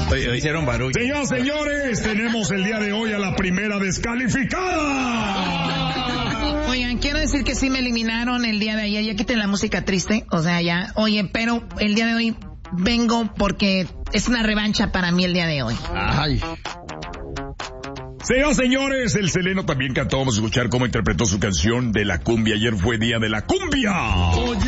Hicieron barullo. Señoras, señores, tenemos el día de hoy a la primera descalificada. Oigan, quiero decir que sí me eliminaron el día de ayer. Ya quité la música triste, o sea, ya. Oye, pero el día de hoy vengo porque es una revancha para mí el día de hoy. Ay. Señoras, señores, el Seleno también cantó. Vamos a escuchar cómo interpretó su canción de la cumbia. Ayer fue día de la cumbia.